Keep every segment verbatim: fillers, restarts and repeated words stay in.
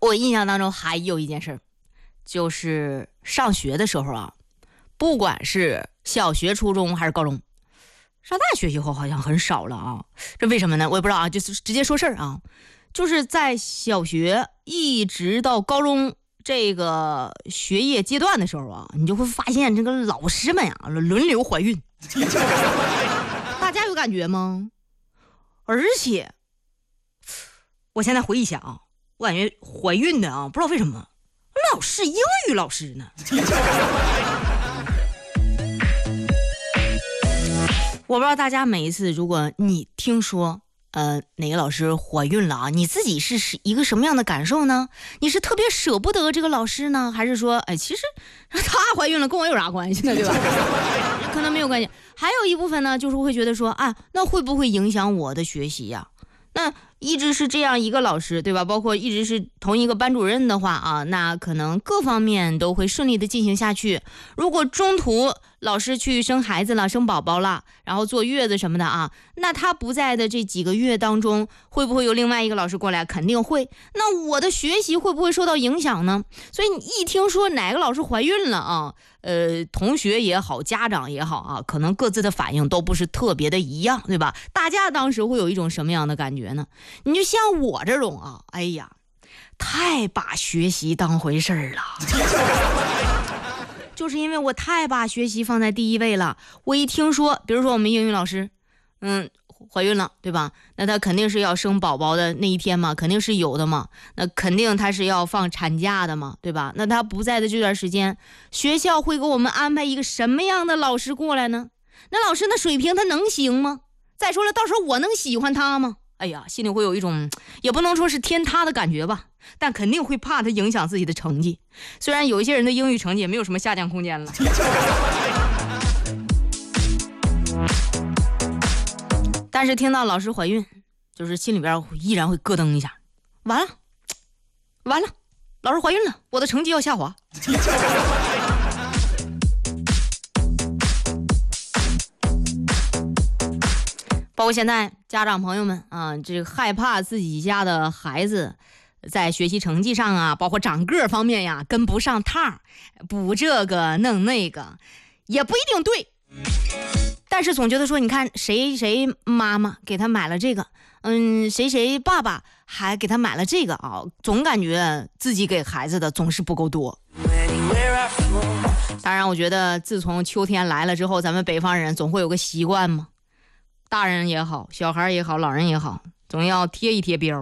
我印象当中还有一件事，就是上学的时候啊，不管是小学、初中还是高中，上大学以后好像很少了啊。这为什么呢？我也不知道啊，就是直接说事儿啊。就是在小学一直到高中这个学业阶段的时候啊，你就会发现这个老师们呀、啊、轮流怀孕。大家有感觉吗？而且我现在回忆一下啊，我感觉怀孕的啊，不知道为什么老是英语老师呢。我不知道大家每一次，如果你听说呃哪个老师怀孕了啊，你自己是是一个什么样的感受呢？你是特别舍不得这个老师呢，还是说哎其实她怀孕了跟我有啥关系呢，对吧？可能没有关系。还有一部分呢，就是会觉得说啊，那会不会影响我的学习呀、啊？那一直是这样一个老师，对吧？包括一直是同一个班主任的话啊，那可能各方面都会顺利的进行下去。如果中途老师去生孩子了，生宝宝了，然后坐月子什么的啊，那他不在的这几个月当中，会不会有另外一个老师过来？肯定会。那我的学习会不会受到影响呢？所以你一听说哪个老师怀孕了啊，呃，同学也好，家长也好啊，可能各自的反应都不是特别的一样，对吧？大家当时会有一种什么样的感觉呢？你就像我这种啊，哎呀，太把学习当回事儿了。就是因为我太把学习放在第一位了，我一听说，比如说我们英语老师，嗯，怀孕了，对吧？那他肯定是要生宝宝的那一天嘛，肯定是有的嘛。那肯定他是要放产假的嘛，对吧？那他不在的这段时间，学校会给我们安排一个什么样的老师过来呢？那老师的水平他能行吗？再说了，到时候我能喜欢他吗？哎呀，心里会有一种也不能说是天塌的感觉吧，但肯定会怕他影响自己的成绩。虽然有一些人的英语成绩也没有什么下降空间了。但是听到老师怀孕，就是心里边依然会咯噔一下，完了完了，老师怀孕了，我的成绩要下滑。包括现在家长朋友们啊，这个害怕自己家的孩子在学习成绩上啊，包括长个方面呀跟不上趟，补这个弄那个，也不一定对。但是总觉得说，你看谁谁妈妈给他买了这个，嗯，谁谁爸爸还给他买了这个啊，总感觉自己给孩子的总是不够多。当然，我觉得自从秋天来了之后，咱们北方人总会有个习惯嘛。大人也好，小孩也好，老人也好，总要贴一贴标。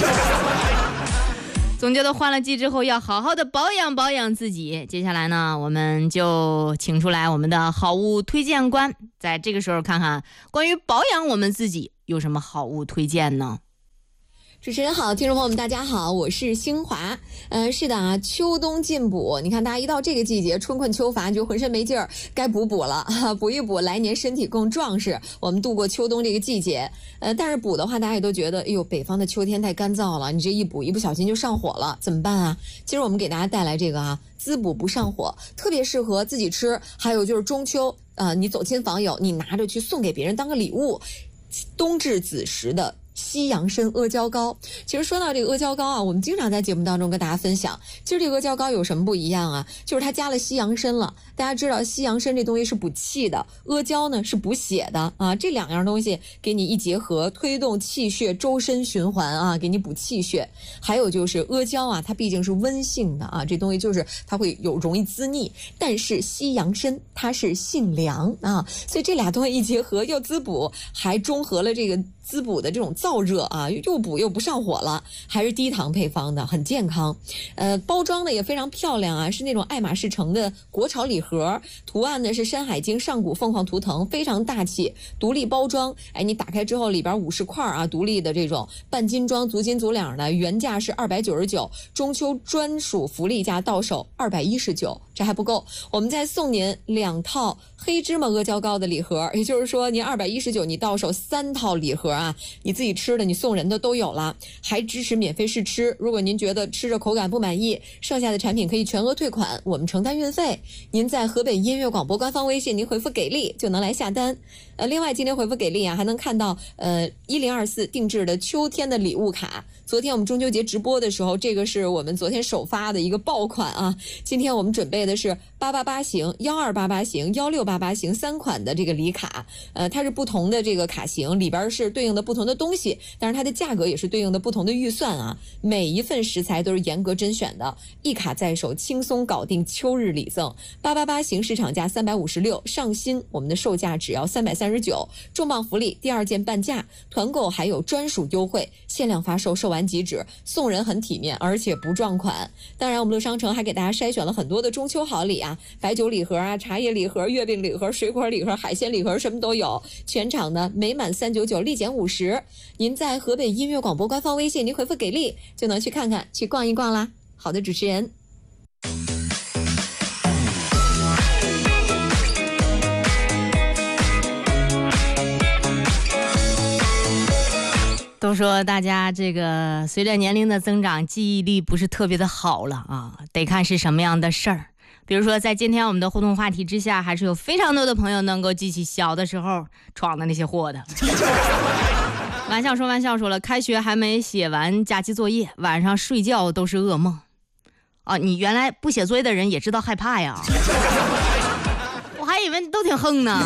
总觉得换了季之后要好好的保养保养自己。接下来呢，我们就请出来我们的好物推荐官，在这个时候看看关于保养我们自己有什么好物推荐呢？ 主持人好，听众朋友们大家好，我是星华。呃，是的啊，秋冬进补，你看大家一到这个季节，春困秋乏，就浑身没劲儿，该补补了，哈，补一补，来年身体更壮实，我们度过秋冬这个季节。呃，但是补的话，大家也都觉得，哎呦，北方的秋天太干燥了，你这一补一不小心就上火了，怎么办啊？今儿我们给大家带来这个啊，滋补不上火，特别适合自己吃，还有就是中秋，呃，你走亲访友，你拿着去送给别人当个礼物，冬至子时的西洋参阿胶糕。其实说到这个阿胶糕啊，我们经常在节目当中跟大家分享，其实这个阿胶糕有什么不一样啊？就是它加了西洋参了。大家知道西洋参这东西是补气的，阿胶呢是补血的啊，这两样东西给你一结合，推动气血周身循环啊，给你补气血。还有就是阿胶啊，它毕竟是温性的啊，这东西就是它会有容易滋腻，但是西洋参它是性凉啊，所以这俩东西一结合，又滋补，还中和了这个滋补的这种燥热啊，又补又不上火了，还是低糖配方的，很健康。呃，包装的也非常漂亮啊，是那种爱马仕城的国潮礼盒，图案呢是山海经、上古凤凰图腾，非常大气，独立包装。哎，你打开之后里边五十块啊，独立的这种半斤装、足斤足两的，原价是二百九十九，中秋专属福利价到手二百一十九。 这还不够，我们再送您两套黑芝麻阿胶糕的礼盒，也就是说您二百一十九，你到手三套礼盒啊，你自己吃的你送人的都有了，还支持免费试吃。如果您觉得吃着口感不满意，剩下的产品可以全额退款，我们承担运费。您在河北音乐广播官方微信您回复给力就能来下单。呃，另外今天回复给力啊，还能看到呃一零二四定制的秋天的礼物卡。昨天我们中秋节直播的时候，这个是我们昨天首发的一个爆款啊。今天我们准备的是八八八型、幺二八八型、幺六八八型三款的这个礼卡，呃，它是不同的这个卡型，里边是对应的不同的东西，但是它的价格也是对应的不同的预算啊。每一份食材都是严格甄选的，一卡在手，轻松搞定秋日礼赠。八八八型市场价三百五十六，上新我们的售价只要三百三十九，重磅福利，第二件半价，团购还有专属优惠，限量发售，售完即止，送人很体面，而且不撞款。当然我们乐商城还给大家筛选了很多的中秋好礼啊，白酒礼盒啊，茶叶礼盒，月饼礼盒，水果礼盒，海鲜礼盒，什么都有。全场呢每满三九九立减五十。您在河北音乐广播官方微信您回复给力就能去看看，去逛一逛啦。好的主持人， 都说大家这个随着年龄的增长，记忆力不是特别的好了啊，得看是什么样的事儿。比如说在今天我们的互动话题之下，还是有非常多的朋友能够记起小的时候闯的那些祸的。玩笑说玩笑说了，开学还没写完假期作业，晚上睡觉都是噩梦啊！你原来不写作业的人也知道害怕呀，我还以为都挺横呢。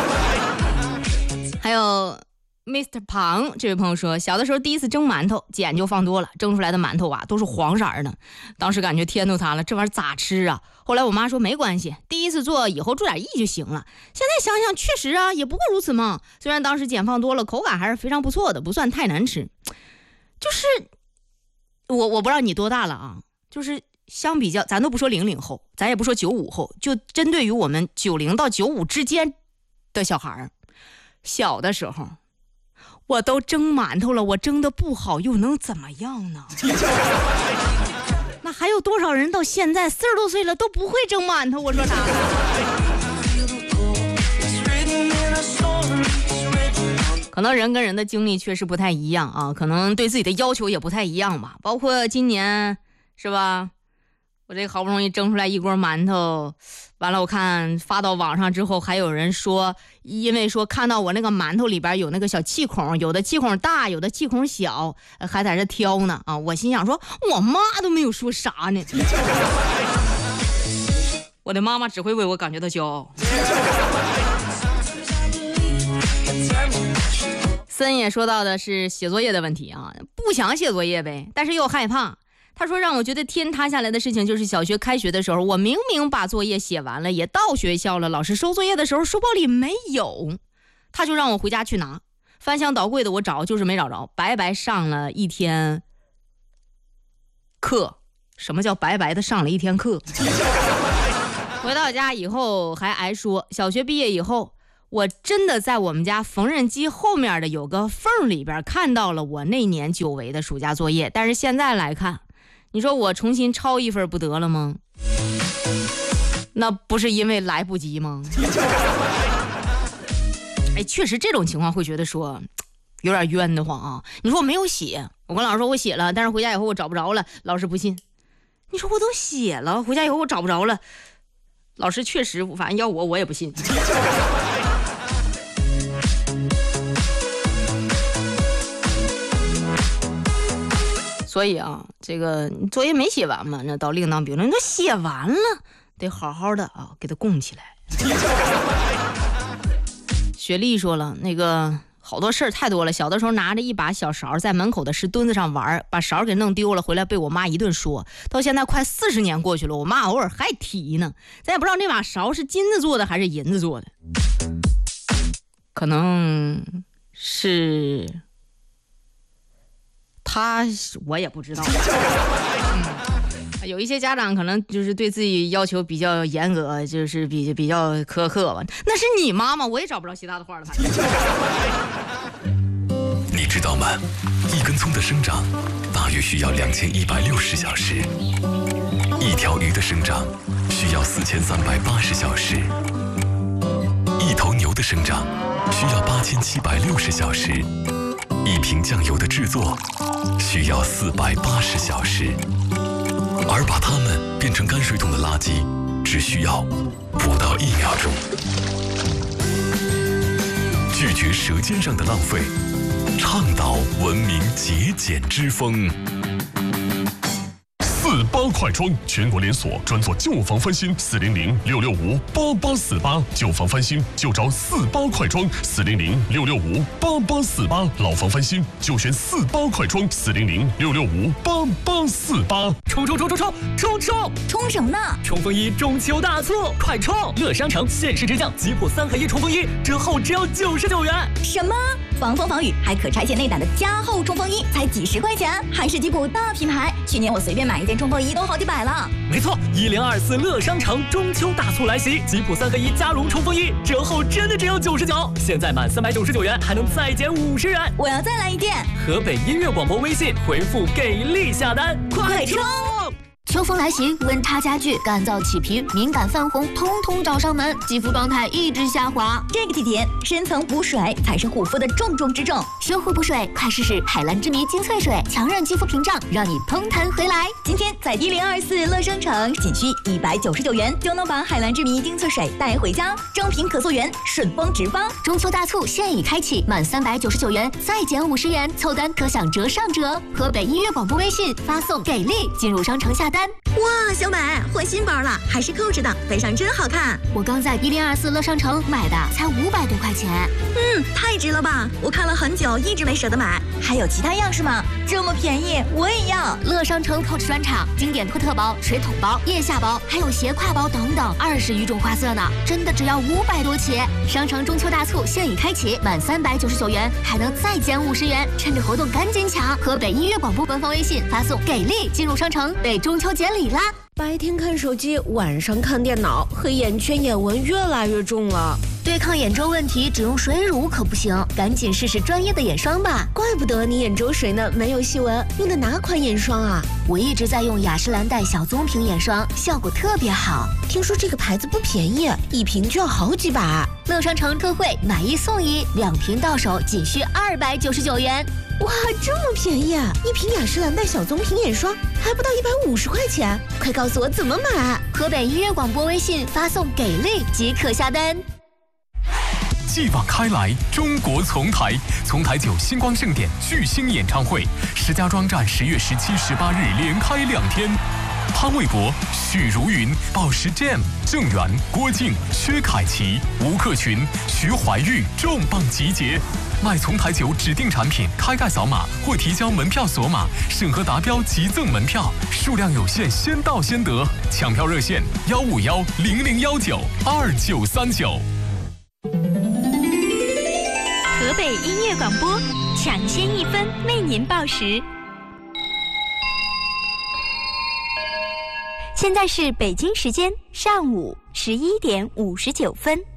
还有mister 庞这位朋友说，小的时候第一次蒸馒头，碱就放多了，蒸出来的馒头啊都是黄色的，当时感觉天都塌了，这玩意儿咋吃啊？后来我妈说没关系，第一次做以后注点意就行了。现在想想确实啊，也不过如此嘛。虽然当时碱放多了，口感还是非常不错的，不算太难吃。就是我我不知道你多大了啊，就是相比较，咱都不说零零后，咱也不说九五后，就针对于我们九零到九五之间的小孩，小的时候我都蒸馒头了，我蒸的不好又能怎么样呢？那还有多少人到现在四十多岁了都不会蒸馒头？我说啥？可能人跟人的经历确实不太一样啊，可能对自己的要求也不太一样吧。包括今年是吧？我这个好不容易蒸出来一锅馒头，完了我看发到网上之后，还有人说，因为说看到我那个馒头里边有那个小气孔，有的气孔大，有的气孔小，还在这挑呢啊！我心想说，我妈都没有说啥呢，我的妈妈只会为我感觉到骄傲。森也说到的是写作业的问题啊，不想写作业呗，但是又害怕。他说让我觉得天塌下来的事情就是小学开学的时候，我明明把作业写完了，也到学校了，老师收作业的时候书包里没有，他就让我回家去拿，翻箱倒柜的我找就是没找着，白白上了一天课。什么叫白白的上了一天课？回到家以后还挨说，小学毕业以后，我真的在我们家缝纫机后面的有个缝里边看到了我那年久违的暑假作业，但是现在来看，你说我重新抄一份不得了吗？那不是因为来不及吗？哎，确实这种情况会觉得说有点冤得慌啊。你说我没有写，我跟老师说我写了，但是回家以后我找不着了，老师不信。你说我都写了，回家以后我找不着了，老师确实反正要我我也不信。所以啊，这个作业没写完嘛，那倒另当别论。你都写完了，得好好的啊，给它供起来。雪莉说了，那个好多事儿太多了。小的时候拿着一把小勺在门口的石墩子上玩，把勺给弄丢了，回来被我妈一顿说。到现在快四十年过去了，我妈偶尔还提呢。咱也不知道那把勺是金子做的还是银子做的，可能是。他我也不知道、嗯、有一些家长可能就是对自己要求比较严格，就是比比较苛刻吧。那是你妈妈，我也找不着其他的话了。 你知道吗？一根葱的生长大约需要两千一百六十小时，一条鱼的生长需需要四千三百八十小时，一头牛的生长需要八千七百六十小时，一瓶酱油的制作需要四百八十小时，而把它们变成泔水桶的垃圾只需要不到一秒钟。拒绝舌尖上的浪费，倡导文明节俭之风。 四八快装，全国连锁，专做旧房翻新，四零零六六五八八四八，旧房翻新就找四八快装，四零零六六五八八四八，老房翻新就选四八快装，四零零六六五八八四八。 冲冲冲冲冲冲冲！ 冲什么呢？ 冲锋衣中秋大促，快冲！乐商城限时直降吉普三合一冲锋衣，折后只要九十九元。 什么？防风防雨还可拆卸内胆的加厚冲锋衣，才几十块钱，还是吉普大品牌。去年我随便买一件冲锋衣都好几百了。 没错，一零二四乐商城中秋大促来袭，吉普三合一加绒冲锋衣折后真的只有九十九，现在满三百九十九元还能再减五十元。 我要再来一件。 河北音乐广播微信回复给力下单，快冲！ 秋风来袭，温差加剧，干燥起皮、敏感泛红，通通找上门，肌肤状态一直下滑。 这个季节，深层补水才是护肤的重中之重。 修护补水，快试试海蓝之谜精粹水，强韧肌肤屏障，让你嘭弹回来。 今天在一零二四乐商城，仅需一百九十九元就能把海蓝之谜精粹水带回家，正品可溯源，顺丰直发。 中秋大促现已开启，满三百九十九元再减五十元，凑单可享折上折。河北音乐广播微信发送给力，进入商城下单。 哇，小美换新包了，还是扣着的，背上真好看。 我刚在一零二四乐商城买的，才五百多块钱。 嗯，太值了吧！我看了很久，一直没舍得买。还有其他样式吗？这么便宜，我也要。 乐商城 Coach 专场，经典托特包、水桶包、腋下包，还有斜挎包等等，二十余种花色呢，真的只要五百多起。商城中秋大促现已开启，满三百九十九元还能再减五十元，趁着活动赶紧抢！河北音乐广播官方微信发送给力，进入商城被中秋节礼啦！ 白天看手机，晚上看电脑，黑眼圈、眼纹越来越重了。 对抗眼周问题，只用水乳可不行，赶紧试试专业的眼霜吧。 怪不得你眼周水呢没有细纹，用的哪款眼霜啊？ 我一直在用雅诗兰黛小棕瓶眼霜，效果特别好。 听说这个牌子不便宜，一瓶就要好几百。 乐商城特惠，买一送一，两瓶到手仅需二百九十九元。 哇，这么便宜啊！一瓶雅诗兰黛小棕瓶眼霜还不到一百五十块钱，快告诉我怎么买！ 河北音乐广播微信发送给力即可下单。 继往开来，中国丛台，丛台酒星光盛典巨星演唱会，石家庄站十月十七、十八日连开两天。潘玮柏、许茹芸、宝石 Jam、郑源、郭靖、薛凯琪、吴克群、徐怀钰重磅集结。买丛台酒指定产品，开盖扫码或提交门票锁码，审核达标即赠门票，数量有限，先到先得。抢票热线：幺五幺零零幺九二九三九。 河北音乐广播，抢先一分为您报时。现在是北京时间上午十一点五十九分。